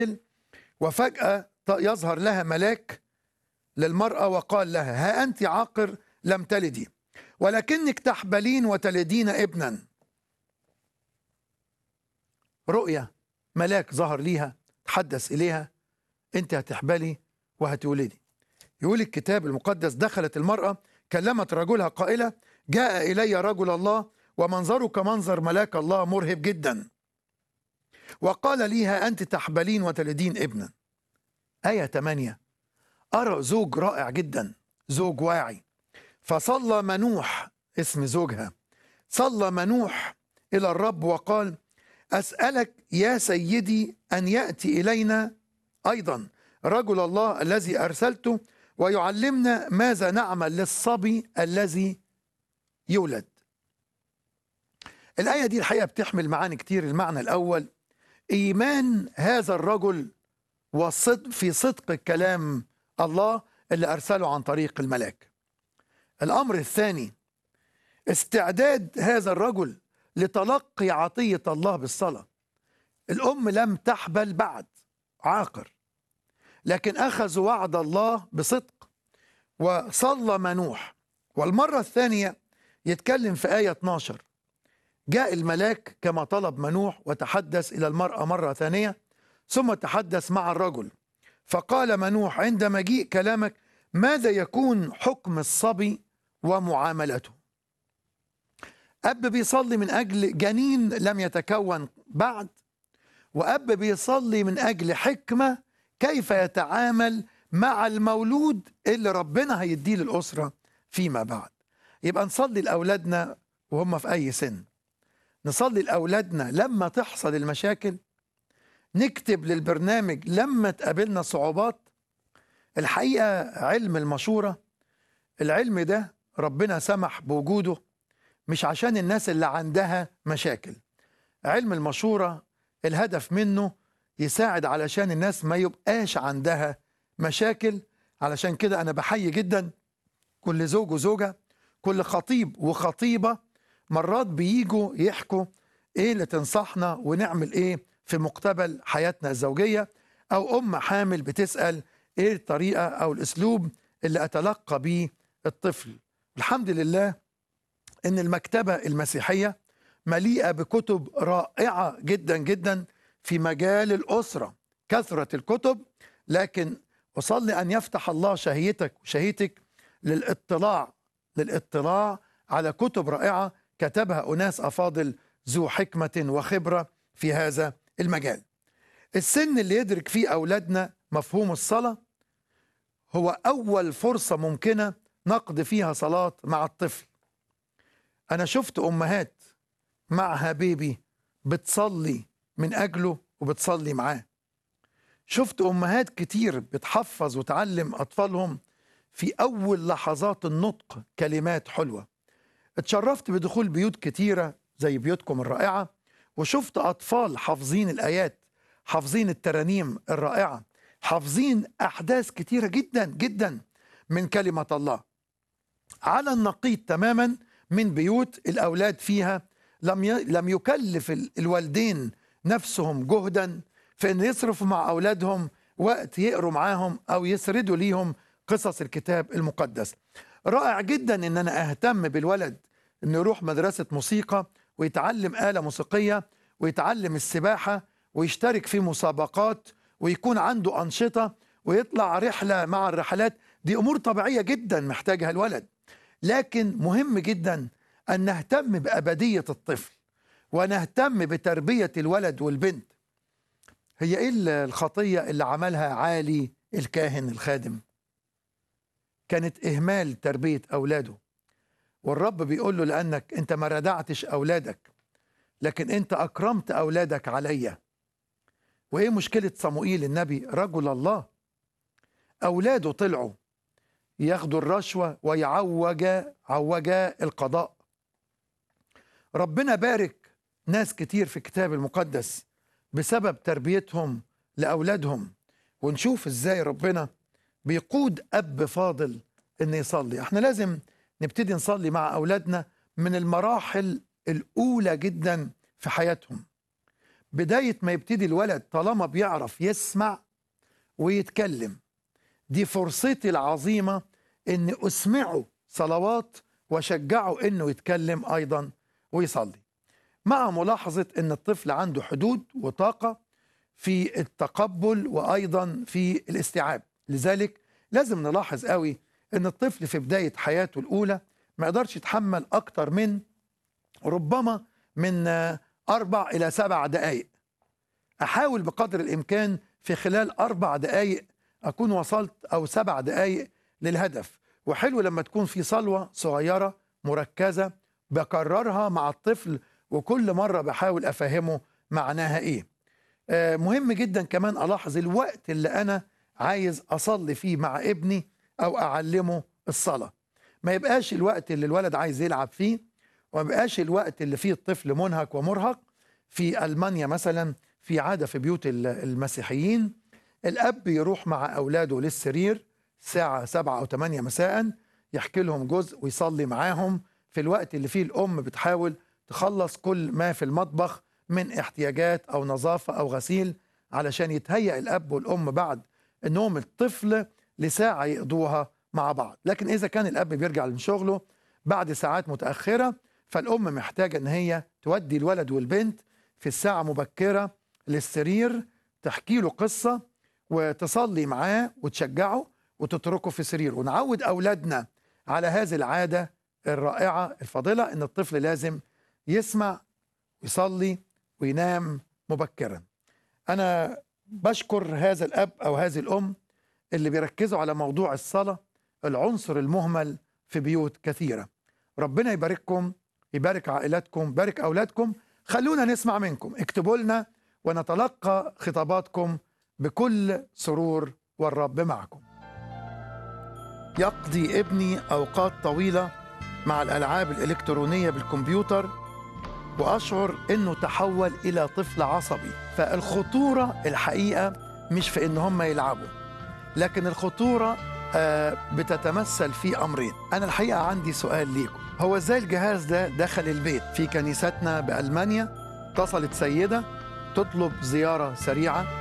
وفجأة يظهر لها ملاك للمرأة وقال لها: ها أنت عاقر لم تلدي ولكنك تحبلين وتلدين ابنا. رؤية، ملاك ظهر ليها تحدث إليها: أنت هتحبلي وهتولدي. يقول الكتاب المقدس: دخلت المرأة كلمت رجلها قائلة: جاء إلي رجل الله ومنظره كمنظر ملاك الله مرهب جدا، وقال لي: ها أنت تحبلين وتلدين ابنا. آية 8: أرى زوج رائع جدا، زوج واعي، فصلى منوح، اسم زوجها، صلى منوح إلى الرب وقال: أسألك يا سيدي أن يأتي إلينا أيضا رجل الله الذي أرسلته ويعلمنا ماذا نعمل للصبي الذي يولد. الآية دي الحقيقة بتحمل معاني كتير. المعنى الأول: إيمان هذا الرجل في صدق كلام الله اللي أرسله عن طريق الملاك. الأمر الثاني: استعداد هذا الرجل لتلقي عطية الله بالصلاة. الأم لم تحبل بعد، عاقر، لكن أخذوا وعد الله بصدق وصلى منوح. والمرة الثانية يتكلم في آية 12: جاء الملاك كما طلب منوح وتحدث إلى المرأة مرة ثانية، ثم تحدث مع الرجل فقال منوح: عند مجيء كلامك ماذا يكون حكم الصبي ومعاملته؟ أب بيصلي من أجل جنين لم يتكون بعد، وأب بيصلي من أجل حكمة كيف يتعامل مع المولود اللي ربنا هيديه للأسرة فيما بعد. يبقى نصلي لأولادنا وهم في أي سن، نصلي لأولادنا لما تحصل المشاكل، نكتب للبرنامج لما تقابلنا صعوبات. الحقيقة علم المشورة، العلم ده ربنا سمح بوجوده مش عشان الناس اللي عندها مشاكل. علم المشورة الهدف منه يساعد علشان الناس ما يبقاش عندها مشاكل. علشان كده أنا بحيي جدا كل زوج وزوجة، كل خطيب وخطيبة مرات بييجوا يحكوا إيه اللي تنصحنا ونعمل إيه في مقتبل حياتنا الزوجية، أو أم حامل بتسأل إيه الطريقة أو الأسلوب اللي أتلقى بيه الطفل. الحمد لله إن المكتبة المسيحية مليئة بكتب رائعة جدا جدا في مجال الأسرة، كثرة الكتب. لكن أصلي أن يفتح الله شهيتك وشهيتك للاطلاع على كتب رائعة كتبها أناس أفاضل ذو حكمة وخبرة في هذا المجال. السن اللي يدرك فيه أولادنا مفهوم الصلاة هو أول فرصة ممكنة نقضي فيها صلاة مع الطفل. أنا شفت أمهات معها بيبي بتصلي من أجله وبتصلي معاه. شفت أمهات كتير بتحفظ وتعلم أطفالهم في أول لحظات النطق كلمات حلوة. اتشرفت بدخول بيوت كتيرة زي بيوتكم الرائعة، وشفت أطفال حافظين الآيات، حافظين الترانيم الرائعة، حافظين أحداث كتيرة جدا جدا من كلمة الله، على النقيض تماما من بيوت الأولاد فيها لم يكلف الوالدين نفسهم جهدا في أن يصرفوا مع أولادهم وقت يقروا معاهم أو يسردوا ليهم قصص الكتاب المقدس. رائع جدا أن أنا أهتم بالولد أنه يروح مدرسة موسيقى ويتعلم آلة موسيقية ويتعلم السباحة ويشترك في مسابقات ويكون عنده أنشطة ويطلع رحلة مع الرحلات. دي أمور طبيعية جدا محتاجها الولد، لكن مهم جدا أن نهتم بأبدية الطفل ونهتم بتربية الولد والبنت. هي إيه الخطية اللي عملها عالي الكاهن الخادم؟ كانت إهمال تربية أولاده، والرب بيقول له: لأنك أنت ما ردعتش أولادك، لكن أنت أكرمت أولادك عليا. وإيه مشكلة صموئيل النبي رجل الله؟ أولاده طلعوا ياخدوا الرشوة ويعوجا القضاء. ربنا بارك ناس كتير في الكتاب المقدس بسبب تربيتهم لأولادهم. ونشوف إزاي ربنا بيقود أب فاضل إنه يصلي. احنا لازم نبتدي نصلي مع أولادنا من المراحل الأولى جدا في حياتهم، بداية ما يبتدي الولد طالما بيعرف يسمع ويتكلم، دي فرصتي العظيمة إن أسمعه صلوات وأشجعه إنه يتكلم أيضا ويصلي، مع ملاحظة إن الطفل عنده حدود وطاقة في التقبل وأيضا في الاستيعاب. لذلك لازم نلاحظ قوي إن الطفل في بداية حياته الأولى ما يقدرش يتحمل أكتر من ربما من 4 إلى 7 دقايق. أحاول بقدر الإمكان في خلال 4 دقايق أكون وصلت أو 7 دقايق للهدف. وحلو لما تكون في صلوة صغيرة مركزة بكررها مع الطفل، وكل مرة بحاول أفهمه معناها إيه. مهم جدا كمان ألاحظ الوقت اللي أنا عايز أصلي فيه مع ابني أو أعلمه الصلاة. ما يبقاش الوقت اللي الولد عايز يلعب فيه، وما يبقاش الوقت اللي فيه الطفل منهك ومرهق. في ألمانيا مثلا في عادة في بيوت المسيحيين، الأب يروح مع أولاده للسرير الساعة 7 أو 8 مساء، يحكي لهم جزء ويصلي معاهم في الوقت اللي فيه الأم بتحاول تخلص كل ما في المطبخ من احتياجات أو نظافة أو غسيل، علشان يتهيأ الأب والأم بعد نوم الطفل لساعة يقضوها مع بعض. لكن إذا كان الأب بيرجع من شغله بعد ساعات متأخرة، فالأم محتاجة أن هي تودي الولد والبنت في الساعة مبكرة للسرير، تحكي له قصة وتصلي معاه وتشجعه وتتركه في سرير. ونعود أولادنا على هذه العادة الرائعة الفاضلة، أن الطفل لازم يسمع ويصلي وينام مبكرا. أنا بشكر هذا الأب أو هذه الأم اللي بيركزوا على موضوع الصلاة، العنصر المهمل في بيوت كثيرة. ربنا يبارككم، يبارك عائلاتكم، يبارك أولادكم. خلونا نسمع منكم، اكتبوا لنا ونتلقى خطاباتكم بكل سرور، والرب معكم. يقضي ابني أوقات طويلة مع الألعاب الإلكترونية بالكمبيوتر، وأشعر أنه تحول إلى طفل عصبي. فالخطورة الحقيقة مش في أن هم يلعبوا، لكن الخطورة بتتمثل في أمرين. أنا الحقيقة عندي سؤال ليكم، هو إزاي الجهاز ده دخل البيت؟ في كنيستنا بألمانيا اتصلت سيدة تطلب زيارة سريعة